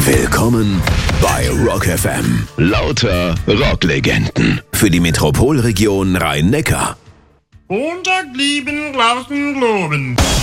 Willkommen bei Rock FM. Lauter Rocklegenden für die Metropolregion Rhein-Neckar. Montag lieben, draußen globen.